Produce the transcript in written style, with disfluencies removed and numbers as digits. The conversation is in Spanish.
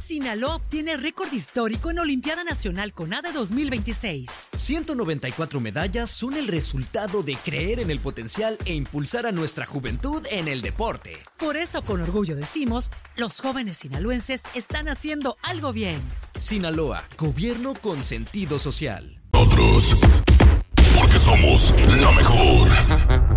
Sinaloa obtiene récord histórico en Olimpiada Nacional CONADE 2026. 194 medallas son el resultado de creer en el potencial e impulsar a nuestra juventud en el deporte. Por eso, con orgullo decimos, los jóvenes sinaloenses están haciendo algo bien. Sinaloa, gobierno con sentido social. Nosotros, porque somos la mejor.